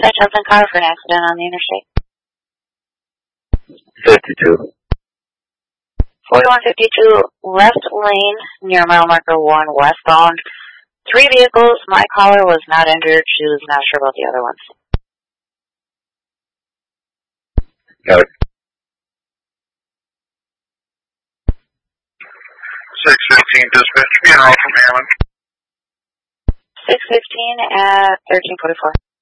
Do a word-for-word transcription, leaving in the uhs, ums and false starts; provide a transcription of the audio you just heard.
Dispatch Hudson car for an accident on the interstate. fifty-two. forty-one fifty-two left lane near mile marker one westbound. Three vehicles. My caller was not injured. She was not sure about the other ones. Got it. six fifteen dispatch, funeral from Hammond. six fifteen at thirteen forty-four.